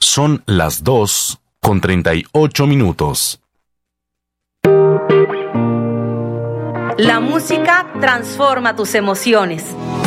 Son las 2:38. La música transforma tus emociones.